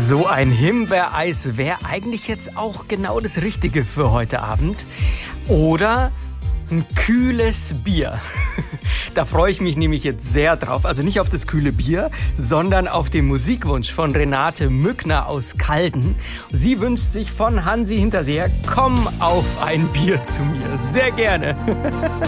So ein Himbeereis wäre eigentlich jetzt auch genau das Richtige für heute Abend. Oder ein kühles Bier. Da freue ich mich nämlich jetzt sehr drauf. Also nicht auf das kühle Bier, sondern auf den Musikwunsch von Renate Mückner aus Calden. Sie wünscht sich von Hansi Hinterseher, komm auf ein Bier zu mir. Sehr gerne.